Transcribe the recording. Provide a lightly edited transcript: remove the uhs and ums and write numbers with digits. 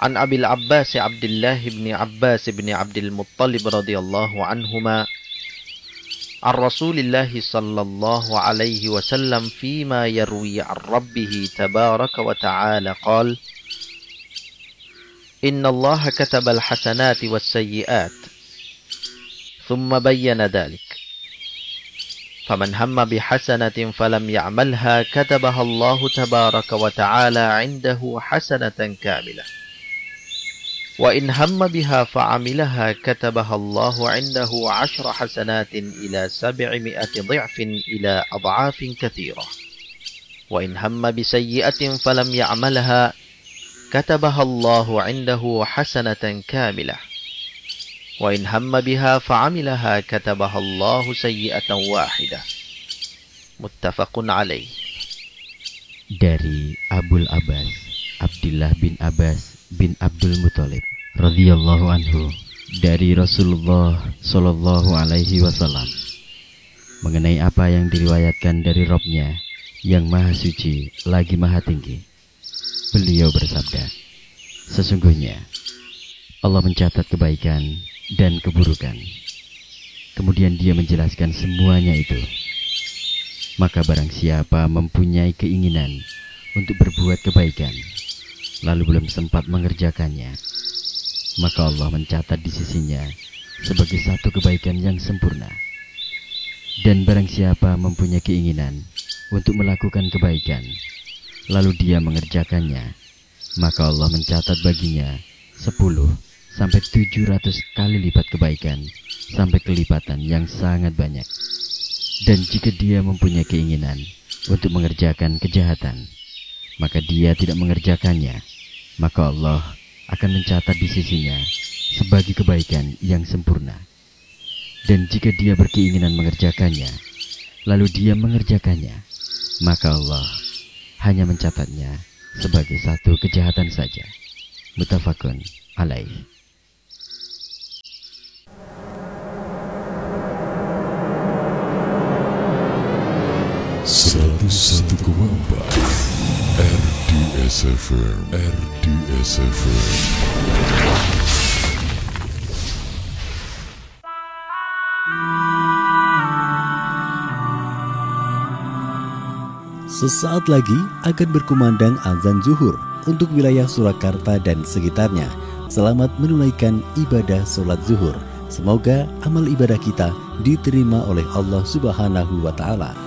عن أبي العباس عبد الله بن عباس بن عبد المطلب رضي الله عنهما عن رسول الله صلى الله عليه وسلم فيما يروي عن ربه تبارك وتعالى قال: إن الله كتب الحسنات والسيئات ثم بين ذلك، فمن هم بحسنة فلم يعملها كتبها الله تبارك وتعالى عنده حسنة كاملة، وإن هم بها فعملها كتبها الله عنده 10 حسنات إلى 700 ضعف إلى أضعاف كثيرة، وإن هم بسيئة فلم يعملها كتبها الله عنده حسنة كاملة، وإن هم بها فعملها كتبها الله سيئة واحدة. متفق عليه. Dari Abul Abbas Abdullah bin Abbas bin Abdul Muthalib radhiyallahu anhu, dari Rasulullah sallallahu alaihi wasallam, mengenai apa yang diriwayatkan dari Rabb-Nya yang maha suci lagi maha tinggi. Beliau bersabda, sesungguhnya Allah mencatat kebaikan dan keburukan. Kemudian dia menjelaskan semuanya itu. Maka barang siapa mempunyai keinginan untuk berbuat kebaikan, lalu belum sempat mengerjakannya, maka Allah mencatat di sisinya sebagai satu kebaikan yang sempurna. Dan barang siapa mempunyai keinginan untuk melakukan kebaikan, lalu dia mengerjakannya, maka Allah mencatat baginya 10-700 kali lipat kebaikan, sampai kelipatan yang sangat banyak. Dan jika dia mempunyai keinginan untuk mengerjakan kejahatan, maka dia tidak mengerjakannya, maka Allah akan mencatat di sisinya sebagai kebaikan yang sempurna. Dan jika dia berkeinginan mengerjakannya, lalu dia mengerjakannya, maka Allah hanya mencatatnya sebagai satu kejahatan saja. Muttafaqun alaih. Satu kewabah RDS FM. Sesaat lagi akan berkumandang azan zuhur untuk wilayah Surakarta dan sekitarnya. Selamat menunaikan ibadah sholat zuhur. Semoga amal ibadah kita diterima oleh Allah Subhanahu wa Ta'ala.